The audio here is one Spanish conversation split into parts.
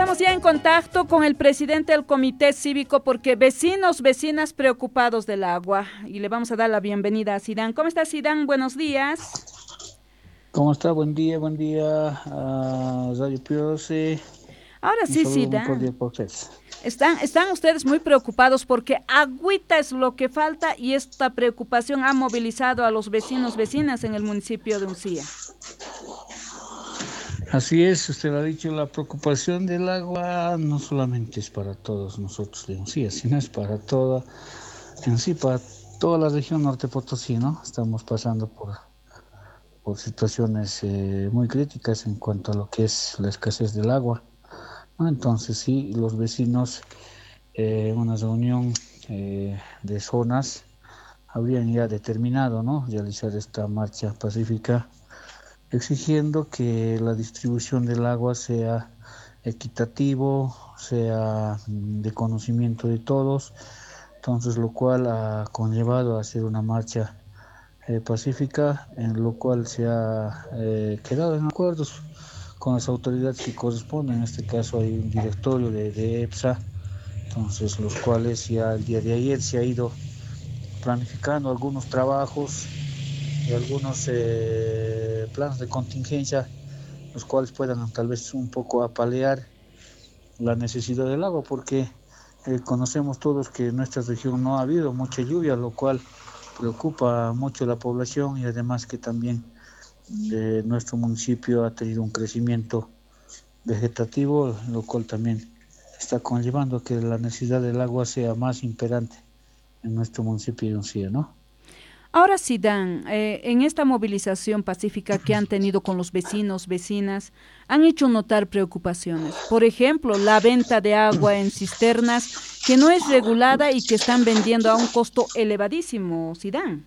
Estamos ya en contacto con el presidente del Comité Cívico porque vecinas preocupados del agua y le vamos a dar la bienvenida a Sidán. ¿Cómo está Sidán? Buenos días. ¿Cómo está? Buen día a Radio Piose. Ahora Un sí, saludo muy Sidán. cordial para ustedes. Están ustedes muy preocupados porque agüita es lo que falta y esta preocupación ha movilizado a los vecinas en el municipio de Uncía. Así es, usted lo ha dicho, la preocupación del agua no solamente es para todos nosotros de Uncía, sino es para para toda la región norte Potosí, ¿no? Estamos pasando por situaciones muy críticas en cuanto a lo que es la escasez del agua, ¿no? Entonces sí, los vecinos en una reunión de zonas habrían ya determinado, ¿no?, realizar esta marcha pacífica exigiendo que la distribución del agua sea equitativo, sea de conocimiento de todos, entonces lo cual ha conllevado a hacer una marcha pacífica, en lo cual se ha quedado en acuerdos con las autoridades que corresponden. En este caso hay un directorio de EPSA, entonces los cuales ya el día de ayer se ha ido planificando algunos trabajos y algunos planes de contingencia, los cuales puedan tal vez un poco apalear la necesidad del agua, porque conocemos todos que en nuestra región no ha habido mucha lluvia, lo cual preocupa mucho a la población, y además que también nuestro municipio ha tenido un crecimiento vegetativo, lo cual también está conllevando a que la necesidad del agua sea más imperante en nuestro municipio de Uncía, ¿no? Ahora sí, Dan, en esta movilización pacífica que han tenido con los vecinas, han hecho notar preocupaciones. Por ejemplo, la venta de agua en cisternas que no es regulada y que están vendiendo a un costo elevadísimo, Sidán.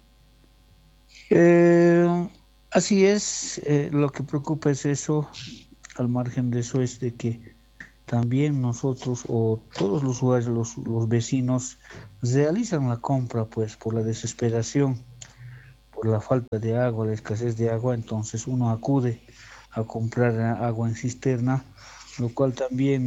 Eh, Así es, lo que preocupa es eso. Al margen de eso es de que también nosotros o todos los lugares, los vecinos realizan la compra pues por la desesperación, por la falta de agua, la escasez de agua, entonces uno acude a comprar agua en cisterna, lo cual también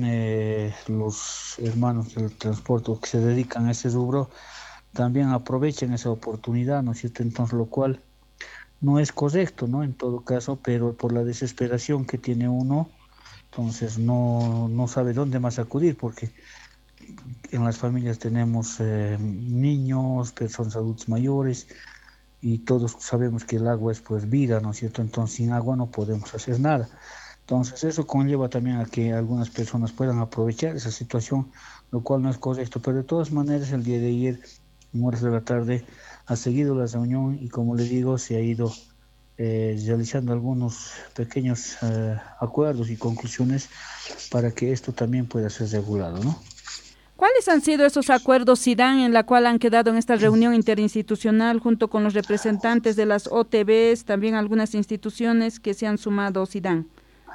los hermanos del transporte que se dedican a ese rubro también aprovechan esa oportunidad, ¿no es cierto? Entonces, lo cual no es correcto, ¿no? En todo caso, pero por la desesperación que tiene uno, entonces no sabe dónde más acudir, porque en las familias tenemos niños, personas adultos mayores, y todos sabemos que el agua es pues vida, ¿no es cierto? Entonces sin agua no podemos hacer nada. Entonces eso conlleva también a que algunas personas puedan aprovechar esa situación, lo cual no es correcto, pero de todas maneras el día de ayer, en horas de la tarde, ha seguido la reunión y, como le digo, se ha ido realizando algunos pequeños acuerdos y conclusiones para que esto también pueda ser regulado, ¿no? ¿Cuáles han sido esos acuerdos, Sidán, en la cual han quedado en esta reunión interinstitucional junto con los representantes de las OTBs, también algunas instituciones que se han sumado, Sidán?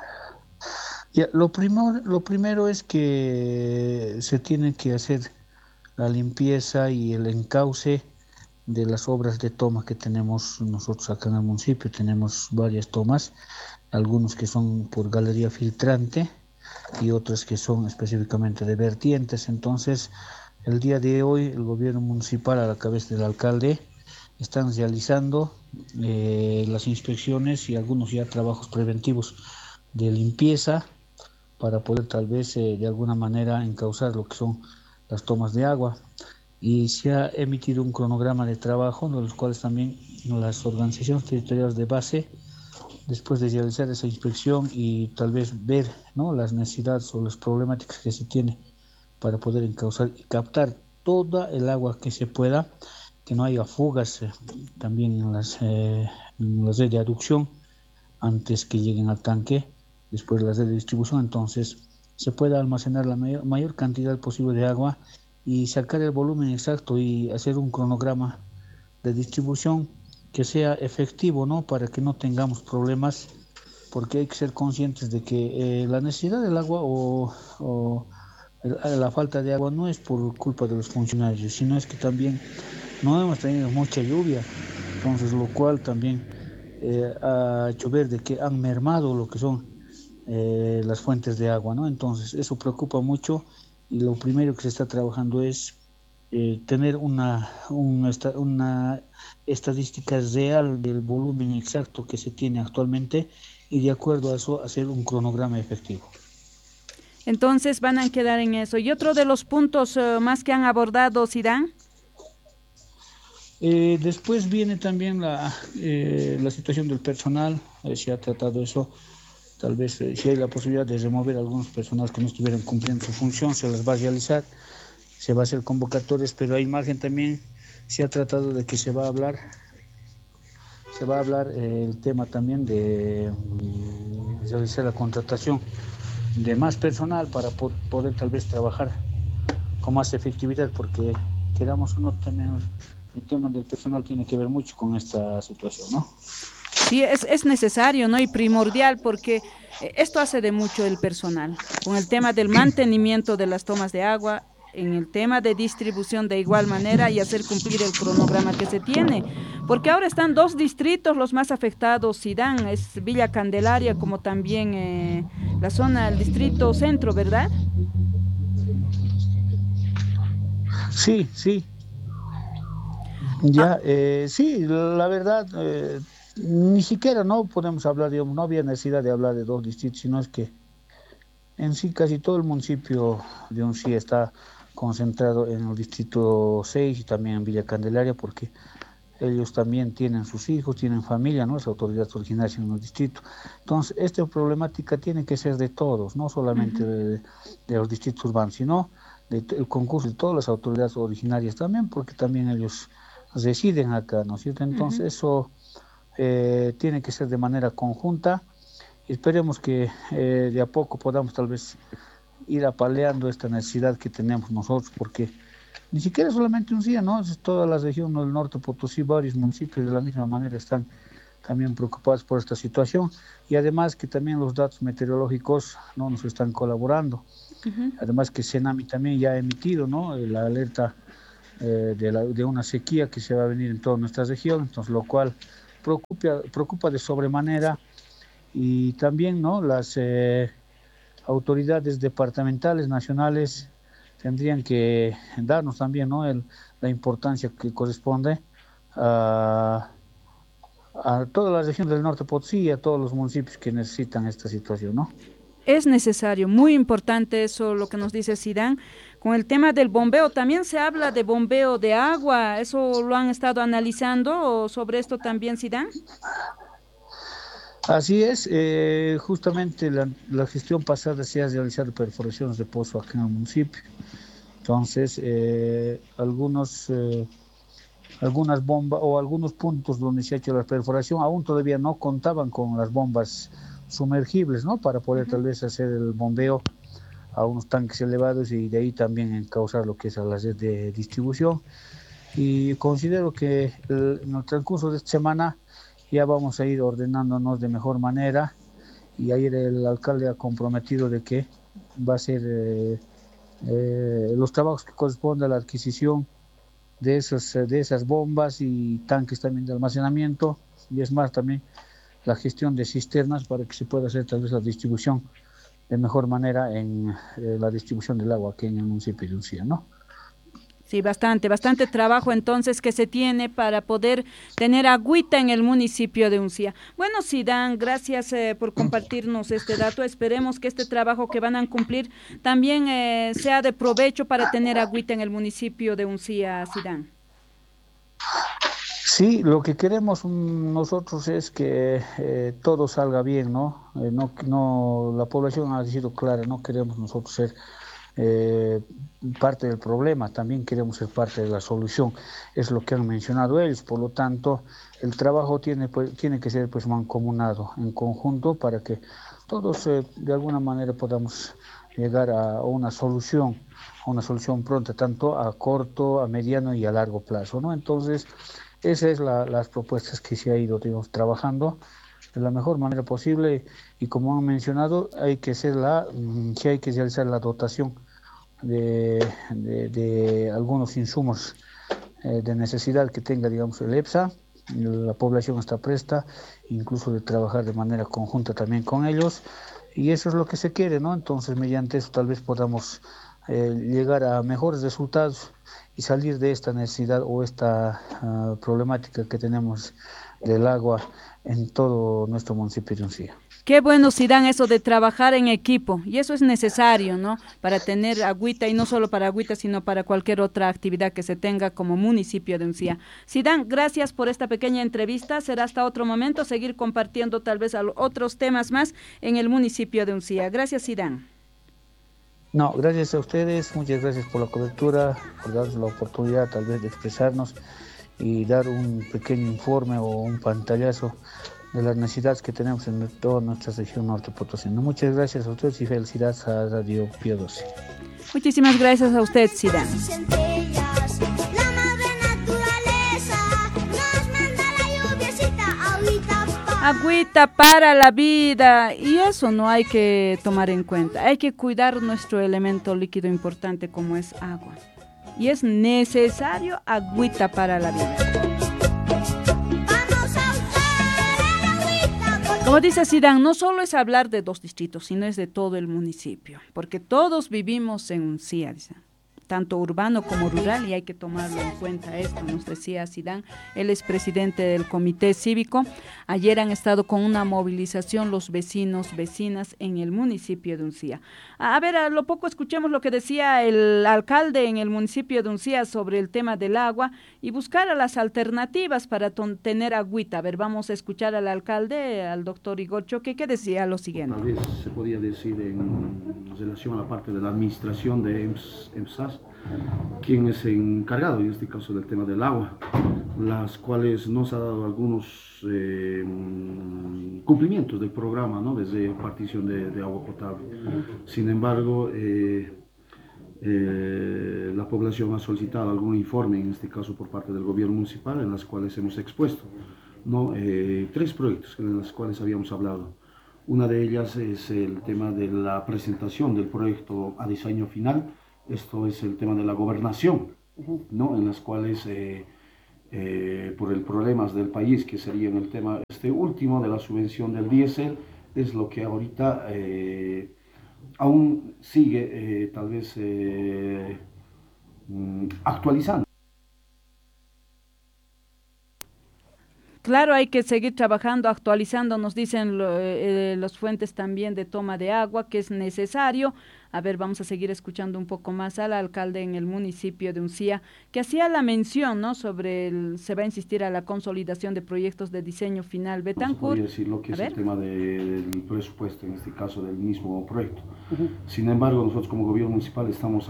Ya, lo primero es que se tiene que hacer la limpieza y el encauce de las obras de toma que tenemos nosotros acá en el municipio. Tenemos varias tomas, algunos que son por galería filtrante y otras que son específicamente de vertientes. Entonces, el día de hoy el gobierno municipal, a la cabeza del alcalde, están realizando las inspecciones y algunos ya trabajos preventivos de limpieza para poder tal vez de alguna manera encauzar lo que son las tomas de agua. Y se ha emitido un cronograma de trabajo, de los cuales también las organizaciones territoriales de base, después de realizar esa inspección y tal vez ver, ¿no?, las necesidades o las problemáticas que se tiene para poder encauzar y captar toda el agua que se pueda, que no haya fugas también en las redes de aducción antes que lleguen al tanque, después de la red de distribución. Entonces se pueda almacenar la mayor cantidad posible de agua y sacar el volumen exacto y hacer un cronograma de distribución que sea efectivo, ¿no?, para que no tengamos problemas, porque hay que ser conscientes de que la necesidad del agua o la falta de agua no es por culpa de los funcionarios, sino es que también no hemos tenido mucha lluvia, entonces lo cual también ha hecho ver de que han mermado lo que son las fuentes de agua, ¿no? Entonces eso preocupa mucho y lo primero que se está trabajando es tener una estadística real del volumen exacto que se tiene actualmente y de acuerdo a eso hacer un cronograma efectivo. Entonces van a quedar en eso. Y otro de los puntos más que han abordado, Sidán. Después viene también la situación del personal, se ha tratado eso, tal vez si hay la posibilidad de remover algunos personales que no estuvieran cumpliendo su función, se las va a realizar, se va a hacer convocatorias, pero hay margen también, se ha tratado de que se va a hablar el tema también de realizar la contratación de más personal para poder tal vez trabajar con más efectividad, porque queramos o no también el tema del personal tiene que ver mucho con esta situación, ¿no? Sí, es necesario, ¿no? Y primordial porque esto hace de mucho el personal. Con el tema del mantenimiento de las tomas de agua, en el tema de distribución de igual manera y hacer cumplir el cronograma que se tiene. Porque ahora están dos distritos los más afectados, Sidán, es Villa Candelaria como también la zona, el distrito centro, ¿verdad? Sí, sí, Ah, ya, sí, la verdad, ni siquiera no podemos hablar, digamos, no había necesidad de hablar de dos distritos, sino es que en sí casi todo el municipio de Uncí está concentrado en el distrito 6 y también en Villa Candelaria, porque ellos también tienen sus hijos, tienen familia, ¿no? Las autoridades originarias en el distrito. Entonces, esta problemática tiene que ser de todos, no solamente ujú, de los distritos urbanos, sino el concurso de todas las autoridades originarias también, porque también ellos residen acá, ¿no es cierto? ujú. Entonces, eso tiene que ser de manera conjunta. Esperemos que de a poco podamos tal vez ir apaleando esta necesidad que tenemos nosotros, porque ni siquiera solamente un día, ¿no? Es toda la región del norte Potosí, varios municipios de la misma manera están también preocupados por esta situación y además que también los datos meteorológicos no nos están colaborando. Ujú. Además que Senami también ya ha emitido, ¿no? La alerta de una sequía que se va a venir en toda nuestra región, entonces lo cual preocupa de sobremanera y también, ¿no? Las autoridades departamentales, nacionales, tendrían que darnos también, ¿no? La importancia que corresponde a, a toda la región del norte Potosí y a todos los municipios que necesitan esta situación, ¿no? Es necesario, muy importante eso lo que nos dice Sidán. Con el tema del bombeo, también se habla de bombeo de agua, ¿eso lo han estado analizando o sobre esto también, Sidán? Así es, justamente la gestión pasada se ha realizado perforaciones de pozo aquí en el municipio. Entonces, algunas bombas o algunos puntos donde se ha hecho la perforación aún todavía no contaban con las bombas sumergibles, ¿no? Para poder Ujú. tal vez hacer el bombeo a unos tanques elevados y de ahí también encauzar lo que es a la red de distribución. Y considero que en el transcurso de esta semana ya vamos a ir ordenándonos de mejor manera y ayer el alcalde ha comprometido de que va a ser los trabajos que corresponden a la adquisición de esas bombas y tanques también de almacenamiento y es más también la gestión de cisternas para que se pueda hacer tal vez la distribución de mejor manera en la distribución del agua aquí en el municipio de Uncía, ¿no? Sí, bastante, bastante trabajo entonces que se tiene para poder tener agüita en el municipio de Uncía. Bueno, Sidán, gracias por compartirnos este dato. Esperemos que este trabajo que van a cumplir también sea de provecho para tener agüita en el municipio de Uncía, Sidán. Sí, lo que queremos nosotros es que todo salga bien, ¿no? No, la población ha sido clara, no queremos nosotros ser eh, parte del problema, también queremos ser parte de la solución, es lo que han mencionado ellos, por lo tanto, el trabajo tiene que ser pues mancomunado en conjunto para que todos de alguna manera podamos llegar a una solución pronta, tanto a corto, a mediano y a largo plazo, ¿no? Entonces, esas es las propuestas que se ha ido, digamos, trabajando de la mejor manera posible y como han mencionado, sí hay que realizar la dotación de algunos insumos de necesidad que tenga, digamos, el EPSA. La población está presta, incluso de trabajar de manera conjunta también con ellos, y eso es lo que se quiere, ¿no? Entonces, mediante eso tal vez podamos llegar a mejores resultados y salir de esta necesidad o esta problemática que tenemos del agua en todo nuestro municipio de Uncía. Qué bueno si dan eso de trabajar en equipo, y eso es necesario, ¿no? Para tener agüita, y no solo para agüita, sino para cualquier otra actividad que se tenga como municipio de Uncía. Sidán, gracias por esta pequeña entrevista, será hasta otro momento seguir compartiendo tal vez otros temas más en el municipio de Uncía. Gracias, Sidán. No, gracias a ustedes, muchas gracias por la cobertura, por darnos la oportunidad tal vez de expresarnos y dar un pequeño informe o un pantallazo de las necesidades que tenemos en toda nuestra región norte potosina. Muchas gracias a ustedes y felicidades a Radio Pío 12. Muchísimas gracias a usted, Sidán. Agüita para la vida, y eso no hay que tomar en cuenta. Hay que cuidar nuestro elemento líquido importante como es agua. Y es necesario agüita para la vida. Como dice Sidán, no solo es hablar de 2 distritos, sino es de todo el municipio, porque todos vivimos en Uncía, dice, tanto urbano como rural, y hay que tomarlo en cuenta esto, nos decía Sidán, él es presidente del comité cívico. Ayer han estado con una movilización los vecinos, vecinas en el municipio de Uncía. A ver, a lo poco escuchemos lo que decía el alcalde en el municipio de Uncía sobre el tema del agua y buscar a las alternativas para tener agüita. A ver, vamos a escuchar al alcalde, al doctor Igor Choque, que decía lo siguiente. Tal vez se podía decir en relación a la parte de la administración de EMSAS, quien es encargado en este caso del tema del agua, las cuales nos ha dado algunos cumplimientos del programa, ¿no? Desde partición de agua potable. Sin embargo, la población ha solicitado algún informe, en este caso por parte del gobierno municipal, en las cuales hemos expuesto, ¿no? 3 proyectos en los cuales habíamos hablado. Una de ellas es el tema de la presentación del proyecto a diseño final. Esto es el tema de la gobernación, ¿no? En las cuales, por el problemas del país, que sería en el tema último de la subvención del diésel, es lo que ahorita aún sigue tal vez actualizando. Claro, hay que seguir trabajando, actualizando, nos dicen las fuentes también de toma de agua, que es necesario. A ver, vamos a seguir escuchando un poco más al alcalde en el municipio de Uncía, que hacía la mención, ¿no?, sobre se va a insistir a la consolidación de proyectos de diseño final. Betancourt. Podría decir lo que es el tema del presupuesto, en este caso del mismo proyecto. Sin embargo, nosotros como gobierno municipal estamos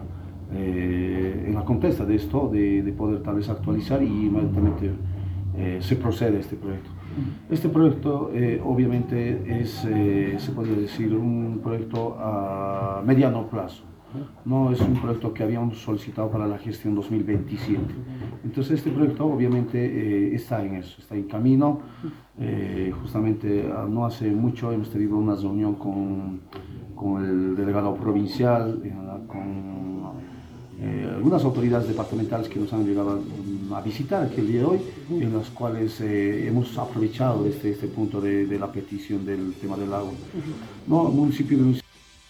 en la contesta de esto, de poder tal vez actualizar y inmediatamente se procede a este proyecto. Este proyecto obviamente es, se podría decir, un proyecto a mediano plazo. No es un proyecto que habíamos solicitado para la gestión 2027. Entonces este proyecto obviamente está en eso, está en camino. Justamente no hace mucho hemos tenido una reunión con el delegado provincial, con algunas autoridades departamentales que nos han llegado a visitar aquí el día de hoy, en las cuales hemos aprovechado este punto de la petición del tema del agua. No, el municipio de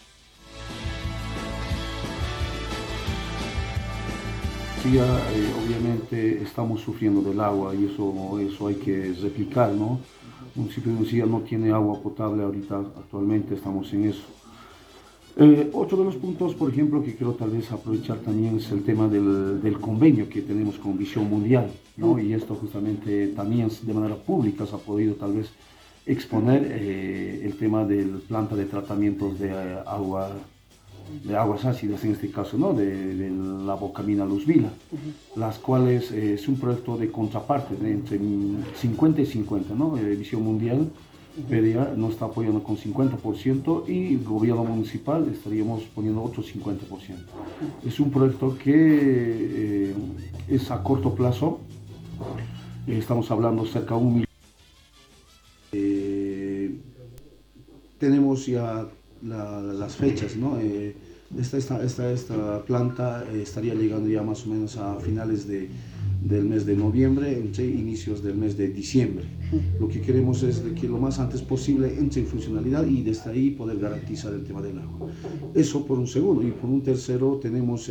obviamente estamos sufriendo del agua y eso hay que replicar, ¿no? El municipio de Uncía no tiene agua potable ahorita, actualmente estamos en eso. Otro de los puntos, por ejemplo, que quiero tal vez aprovechar también es el tema del convenio que tenemos con Visión Mundial, ¿no? Y esto justamente también de manera pública se ha podido tal vez exponer el tema del planta de tratamientos de aguas ácidas, en este caso, ¿no?, de la Bocamina Luz Vila, las cuales es un proyecto de contraparte, de entre 50 y 50, ¿no? Visión Mundial PDA nos está apoyando con 50% y el gobierno municipal estaríamos poniendo otro 50%. Es un proyecto que es a corto plazo, estamos hablando cerca de 1 millón. Tenemos ya las fechas, ¿no? Esta planta estaría llegando ya más o menos a finales de del mes de noviembre, entre inicios del mes de diciembre. Lo que queremos es de que lo más antes posible entre en funcionalidad y desde ahí poder garantizar el tema del agua. Eso por un segundo. Y por un tercero tenemos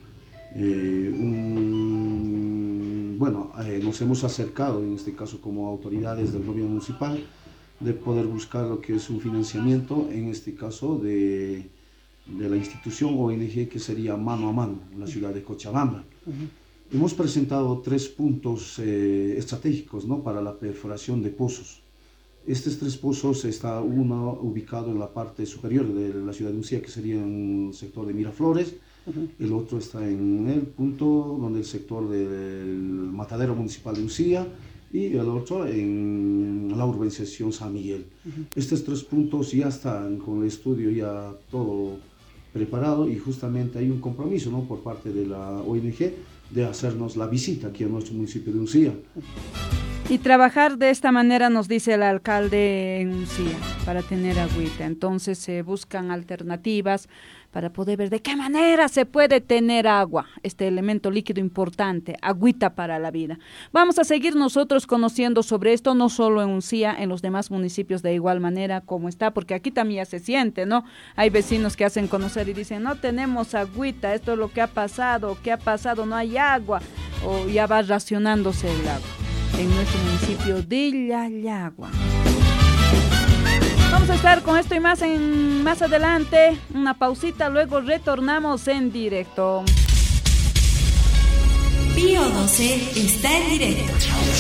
nos hemos acercado, en este caso como autoridades del gobierno municipal, de poder buscar lo que es un financiamiento, en este caso de la institución ONG que sería Mano a Mano, en la ciudad de Cochabamba. Hemos presentado 3 puntos estratégicos, ¿no?, para la perforación de pozos. Estos 3 pozos está uno ubicado en la parte superior de la ciudad de Uncía, que sería en el sector de Miraflores. El otro está en el punto donde el sector del matadero municipal de Uncía, y el otro en la urbanización San Miguel. Estos 3 puntos ya están con el estudio ya todo preparado, y justamente hay un compromiso, ¿no?, por parte de la ONG de hacernos la visita aquí a nuestro municipio de Uncía. Y trabajar de esta manera, nos dice el alcalde en Uncía, para tener agüita. Entonces se buscan alternativas para poder ver de qué manera se puede tener agua, este elemento líquido importante, agüita para la vida. Vamos a seguir nosotros conociendo sobre esto, no solo en Uncía, en los demás municipios de igual manera como está, porque aquí también ya se siente, ¿no? Hay vecinos que hacen conocer y dicen, no tenemos agüita, esto es lo que ha pasado, no hay agua, o ya va racionándose el agua en nuestro municipio de Yayagua. Vamos a estar con esto y más adelante, una pausita, luego retornamos en directo. Pío 12 está en directo.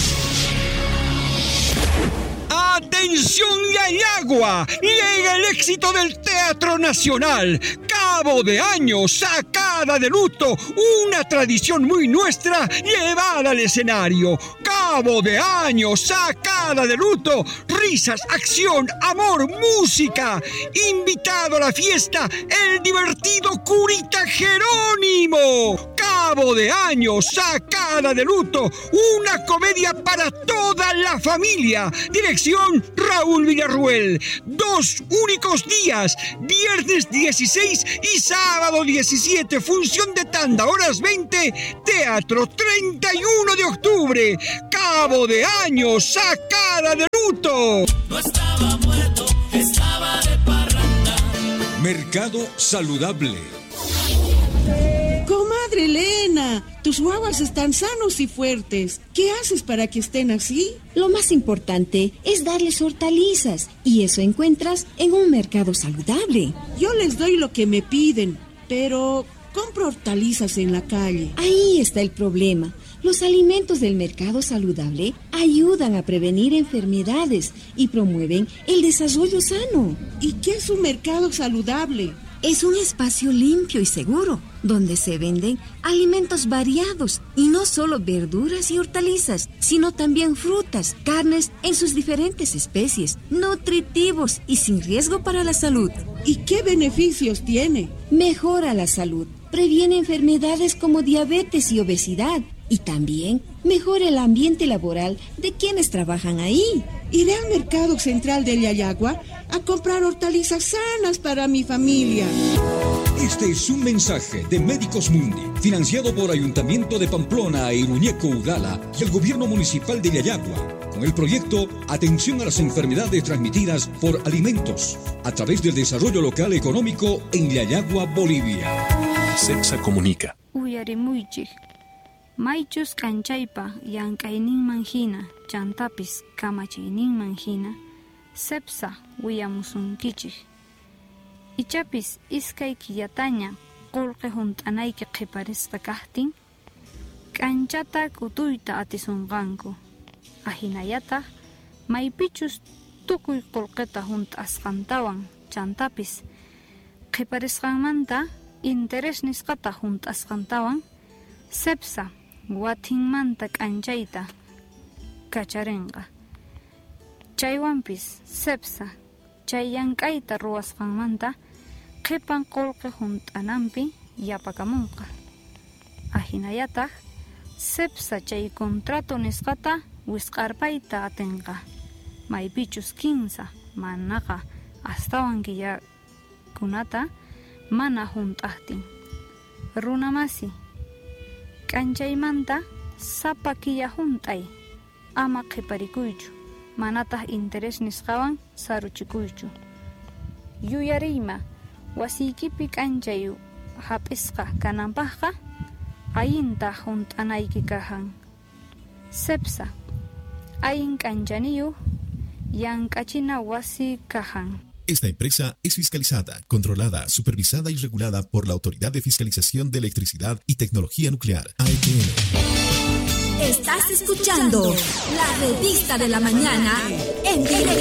¡Atención, Yayagua! Llega el éxito del Teatro Nacional. Cabo de Año, sacada de luto, una tradición muy nuestra llevada al escenario. Cabo de Año, sacada de luto, risas, acción, amor, música. Invitado a la fiesta, el divertido Curita Jerónimo. Cabo de Año, sacada de luto, una comedia para toda la familia. Dirección Raúl Villarruel. 2 únicos días, viernes 16 y sábado 17, función de tanda, horas 20, teatro 31 de octubre. Cabo de Año, sacada de luto. No estaba muerto, estaba de parranda. Mercado saludable. Comadre Elena, tus guaguas están sanos y fuertes. ¿Qué haces para que estén así? Lo más importante es darles hortalizas, y eso encuentras en un mercado saludable. Yo les doy lo que me piden, pero compro hortalizas en la calle. Ahí está el problema. Los alimentos del mercado saludable ayudan a prevenir enfermedades y promueven el desarrollo sano. ¿Y qué es un mercado saludable? Es un espacio limpio y seguro, donde se venden alimentos variados, y no solo verduras y hortalizas, sino también frutas, carnes en sus diferentes especies, nutritivos y sin riesgo para la salud. ¿Y qué beneficios tiene? Mejora la salud, previene enfermedades como diabetes y obesidad, y también mejora el ambiente laboral de quienes trabajan ahí. Iré al mercado central de Yayagua a comprar hortalizas sanas para mi familia. Este es un mensaje de Médicos Mundi, financiado por Ayuntamiento de Pamplona e Iruñeco Ugala y el Gobierno Municipal de Yayagua, con el proyecto Atención a las enfermedades transmitidas por alimentos, a través del desarrollo local económico en Yayagua, Bolivia. CEPSA comunica. Uyarimuychik. Maychus kanchaypa llank'ayninman hina, chantapis kamachayninman hina, CEPSA willamusunkichik. Ichapis iskay killataña qullqi hunt'anayki qiparisqa kaqtin, k'anchata k'utuyta atisunqanku. Ahinallataq maypichus tukuy qullqita hunt'asqantawan chantapis qiparisqanmanta interés nisqata hunt'asqantawan CEPSA watinmanta k'anchayta kacharinqa. Chaywanpis CEPSA chay llank'ayta ruwasqanmanta qipan qullqi hunt'ananpi yapakamunqa. Ahinallataq CEPSA chay contrato nisqata wisq'arpayta atinqa. Maypichus 15 manaqa astawan killakunata mana hunt'aqtin. Runamasi k'anchaymanta sapakiya junt'ay ama qhiparikuychu manataq interés nisqawan saruchikuychu. Yuyariyma wasiykipi k'anchayu hap'isqa kananpaqqa ayinta hunt'anayki kahan. Sepsa ayin k'anchaniyu yank'achina wasi kahan. Esta empresa es fiscalizada, controlada, supervisada y regulada por la Autoridad de Fiscalización de Electricidad y Tecnología Nuclear, AETN. Estás escuchando la revista de la mañana en directo.